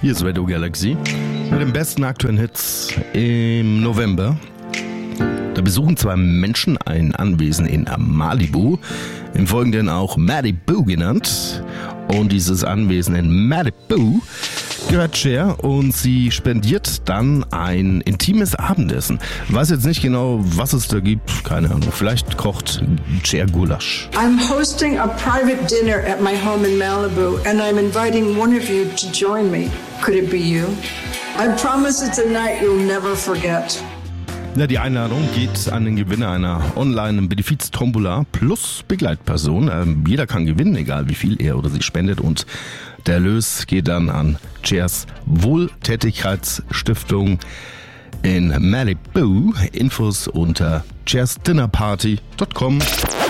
Hier ist Radio Galaxy mit den besten aktuellen Hits im November. Da besuchen zwei Menschen ein Anwesen in Malibu, im Folgenden auch Malibu genannt. Und dieses Anwesen in Malibu gehört Cher und sie spendiert dann ein intimes Abendessen. Weiß jetzt nicht genau, was es da gibt, keine Ahnung. Vielleicht kocht Cher Gulasch. I'm hosting a private dinner at my home in Malibu and I'm inviting one of you to join me. Could it be you? I promise it's a night you'll never forget. Ja, die Einladung geht an den Gewinner einer Online-Benefiz-Tombola plus Begleitperson. Jeder kann gewinnen, egal wie viel er oder sie spendet. Und der Erlös geht dann an Chers Wohltätigkeitsstiftung in Malibu. Infos unter chersdinnerparty.com.